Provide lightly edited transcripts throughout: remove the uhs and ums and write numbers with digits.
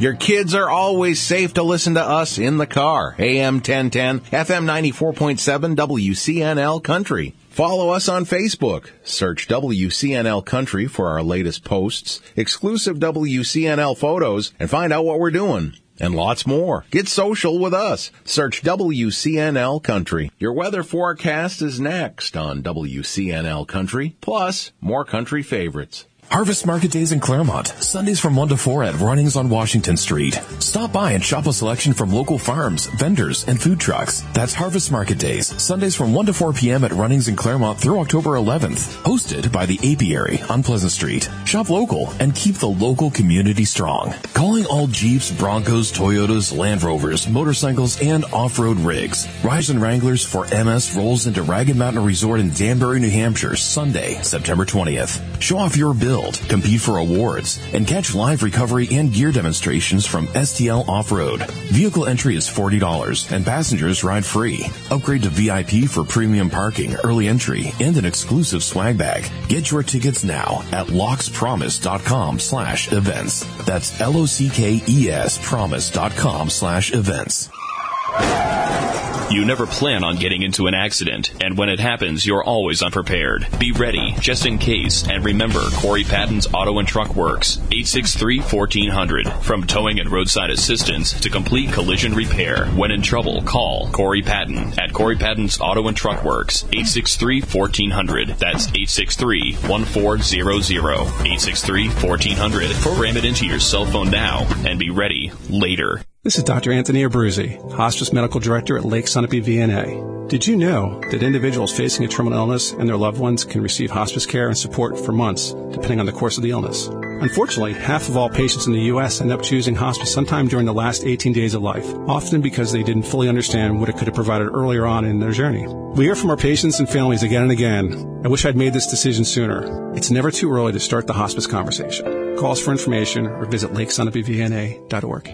Your kids are always safe to listen to us in the car. AM 1010, FM 94.7, WCNL Country. Follow us on Facebook. Search WCNL Country for our latest posts, exclusive WCNL photos, and find out what we're doing. And lots more. Get social with us. Search WCNL Country. Your weather forecast is next on WCNL Country. Plus, more country favorites. Harvest Market Days in Claremont, Sundays from 1 to 4 at Runnings on Washington Street. Stop by and shop a selection from local farms, vendors, and food trucks. That's Harvest Market Days, Sundays from 1 to 4 p.m. at Runnings in Claremont through October 11th. Hosted by the Apiary on Pleasant Street. Shop local and keep the local community strong. Calling all Jeeps, Broncos, Toyotas, Land Rovers, motorcycles, and off-road rigs. Rise and Wranglers for MS rolls into Ragged Mountain Resort in Danbury, New Hampshire, Sunday, September 20th. Show off your build, compete for awards, and catch live recovery and gear demonstrations from STL Off-Road. Vehicle entry is $40 and passengers ride free. Upgrade to VIP for premium parking, early entry, and an exclusive swag bag. Get your tickets now at lockspromise.com/events. That's LOCKES promise.com/events. You never plan on getting into an accident, and when it happens, you're always unprepared. Be ready, just in case, and remember Corey Patton's Auto and Truck Works, 863-1400. From towing and roadside assistance to complete collision repair. When in trouble, call Corey Patton at Corey Patton's Auto and Truck Works, 863-1400. That's 863-1400. 863-1400. Program it into your cell phone now, and be ready later. This is Dr. Anthony Abruzzi, Hospice Medical Director at Lake Sunapee VNA. Did you know that individuals facing a terminal illness and their loved ones can receive hospice care and support for months, depending on the course of the illness? Unfortunately, half of all patients in the U.S. end up choosing hospice sometime during the last 18 days of life, often because they didn't fully understand what it could have provided earlier on in their journey. We hear from our patients and families again and again, I wish I'd made this decision sooner. It's never too early to start the hospice conversation. Call us for information or visit lakesunapeevna.org.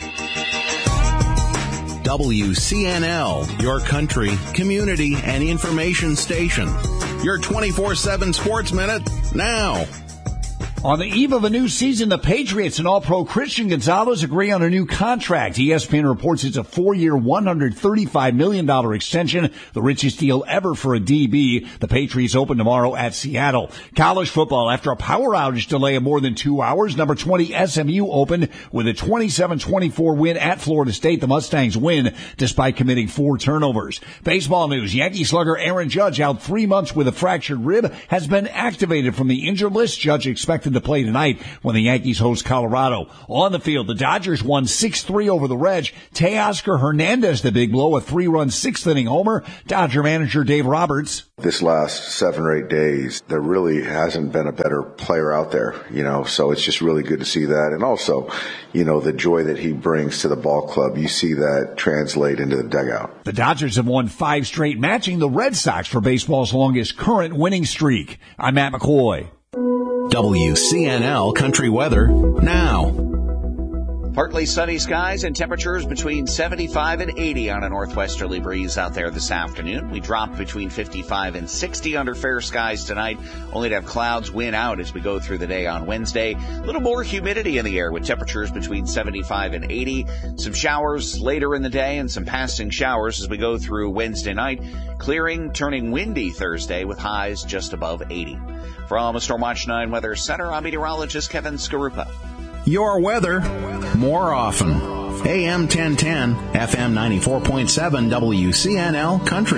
WCNL, your country, community, and information station. Your 24/7 Sports Minute, now. On the eve of a new season, the Patriots and All-Pro Christian Gonzalez agree on a new contract. ESPN reports it's a 4-year, $135 million extension, the richest deal ever for a DB. The Patriots open tomorrow at Seattle. College football, after a power outage delay of more than 2 hours, number 20 SMU opened with a 27-24 win at Florida State. The Mustangs win despite committing 4 turnovers. Baseball news, Yankee slugger Aaron Judge, out 3 months with a fractured rib, has been activated from the injured list. Judge expected to play tonight when the Yankees host Colorado. On the field, the Dodgers won 6-3 over the Reds. Teoscar Hernandez, the big blow, a 3-run 6th-inning homer. Dodger manager Dave Roberts. This last 7 or 8 days, there really hasn't been a better player out there, so it's just really good to see that. And also, the joy that he brings to the ball club, you see that translate into the dugout. The Dodgers have won 5 straight, matching the Red Sox for baseball's longest current winning streak. I'm Matt McCoy. WCNL Country Weather, now. Partly sunny skies and temperatures between 75 and 80 on a northwesterly breeze out there this afternoon. We drop between 55 and 60 under fair skies tonight, only to have clouds win out as we go through the day on Wednesday. A little more humidity in the air with temperatures between 75 and 80. Some showers later in the day and some passing showers as we go through Wednesday night. Clearing, turning windy Thursday with highs just above 80. From a Stormwatch 9 Weather Center, I'm meteorologist Kevin Skarupa. Your weather, more often. AM 1010, FM 94.7, WCNL Country.